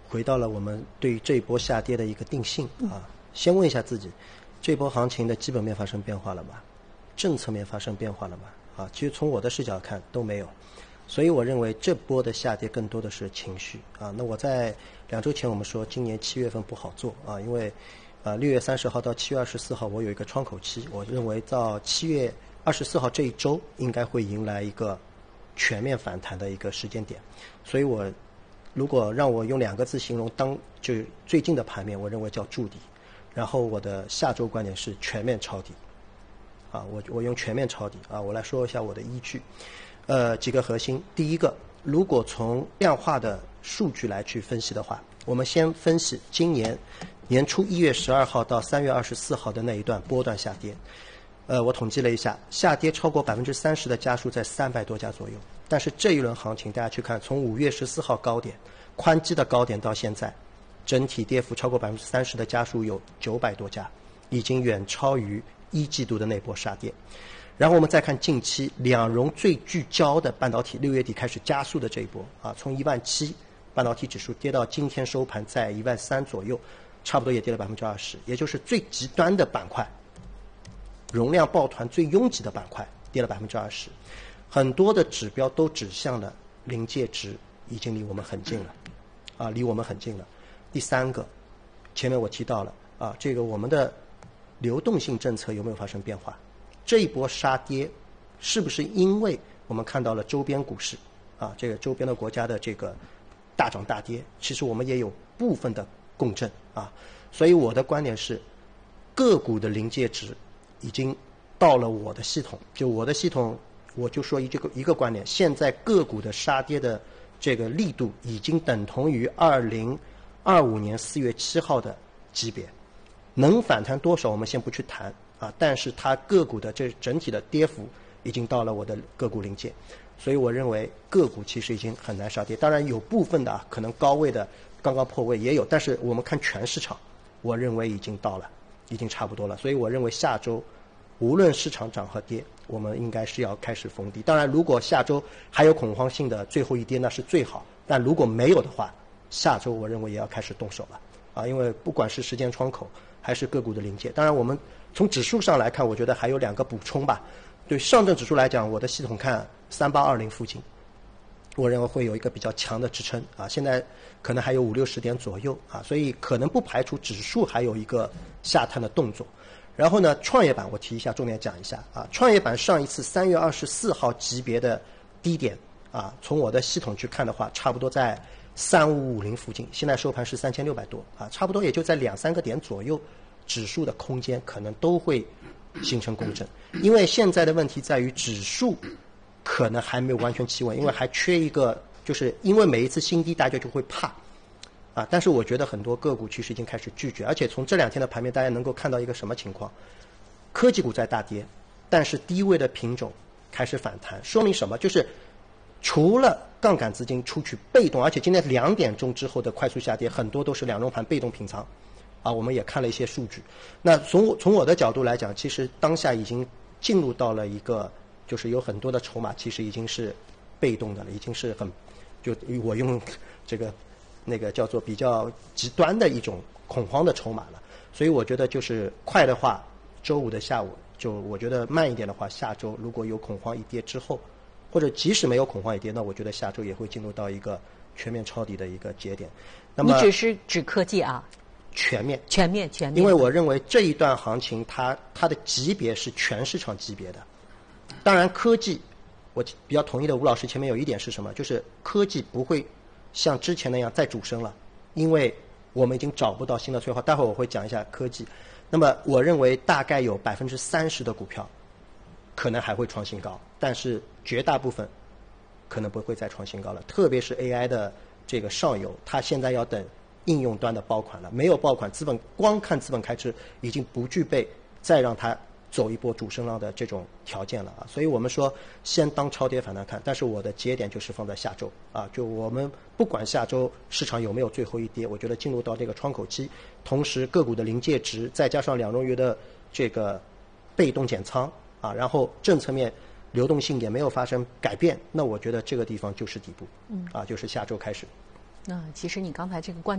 回到了我们对于这一波下跌的一个定性啊。先问一下自己，这波行情的基本面发生变化了吗？政策面发生变化了吗？啊，其实从我的视角看都没有。所以我认为这波的下跌更多的是情绪啊。那我在2周前我们说今年7月份不好做啊，因为6月30号到7月24号我有一个窗口期，我认为到7月24号这一周应该会迎来一个全面反弹的一个时间点。所以我如果让我用2个字形容就是最近的盘面，我认为叫筑底。然后我的下周观点是全面抄底啊，我用全面抄底啊。我来说一下我的依据，几个核心。第一个，如果从量化的数据来去分析的话，我们先分析今年年初1月12号到3月24号的那一段波段下跌。我统计了一下，下跌超过30%的家数在300多家左右。但是这一轮行情，大家去看，从5月14号高点宽基的高点到现在，整体跌幅超过30%的家数有900多家，已经远超于1季度的那波杀跌。然后我们再看近期两融最聚焦的半导体6月底开始加速的这一波啊，从17000半导体指数跌到今天收盘在13000左右，差不多也跌了20%，也就是最极端的板块，容量抱团最拥挤的板块跌了20%。很多的指标都指向了临界值已经离我们很近了啊，离我们很近了。第三个，前面我提到了啊，这个我们的流动性政策有没有发生变化？这一波杀跌是不是因为我们看到了周边股市啊，这个周边的国家的这个大涨大跌，其实我们也有部分的共振啊。所以我的观点是，个股的临界值已经到了我的系统，就我的系统，我就说一个观点，现在个股的杀跌的这个力度已经等同于2025年4月7号的级别，能反弹多少我们先不去谈啊，但是它个股的这整体的跌幅已经到了我的个股临界，所以我认为个股其实已经很难杀跌。当然有部分的可能高位的刚刚破位也有，但是我们看全市场，我认为已经到了，已经差不多了。所以我认为下周无论市场涨和跌，我们应该是要开始逢低。当然如果下周还有恐慌性的最后一跌，那是最好，但如果没有的话，下周我认为也要开始动手了啊，因为不管是时间窗口还是个股的临界。当然我们从指数上来看，我觉得还有2个补充吧。对上证指数来讲，我的系统看3820附近，我认为会有一个比较强的支撑啊，现在可能还有50-60点左右啊，所以可能不排除指数还有一个下探的动作。然后呢，创业板我提一下，重点讲一下啊，创业板上一次3月24号级别的低点啊，从我的系统去看的话，差不多在3550附近，现在收盘是3600多啊，差不多也就在2-3个点左右，指数的空间可能都会形成共振。因为现在的问题在于指数可能还没有完全企稳，因为还缺一个，就是因为每一次新低大家就会怕啊，但是我觉得很多个股其实已经开始拒绝，而且从这2天的盘面大家能够看到一个什么情况，科技股在大跌，但是低位的品种开始反弹，说明什么？就是除了杠杆资金出去被动，而且今天2点钟之后的快速下跌，很多都是两融盘被动平仓啊，我们也看了一些数据。那从我的角度来讲，其实当下已经进入到了一个，就是有很多的筹码其实已经是被动的了，已经是很，就我用这个那个叫做比较极端的一种恐慌的筹码了。所以我觉得就是快的话，周5的下午，就我觉得慢一点的话，下周如果有恐慌一跌之后，或者即使没有恐慌一跌，那我觉得下周也会进入到一个全面抄底的一个节点。那么你只是指科技啊？ 全面。 因为我认为这一段行情它的级别是全市场级别的。当然科技，我比较同意的吴老师前面有一点是什么？就是科技不会像之前那样再主升了，因为我们已经找不到新的催化。待会儿我会讲一下科技。那么我认为大概有30%的股票可能还会创新高，但是绝大部分可能不会再创新高了。特别是 AI 的这个上游，它现在要等应用端的爆款了，没有爆款，光看资本开支已经不具备再让它走一波主升浪的这种条件了啊。所以我们说先当超跌反弹看，但是我的节点就是放在下周啊，就我们不管下周市场有没有最后一跌，我觉得进入到这个窗口期，同时个股的临界值再加上两融余的这个被动减仓啊，然后政策面流动性也没有发生改变，那我觉得这个地方就是底部，就是下周开始。 那其实你刚才这个观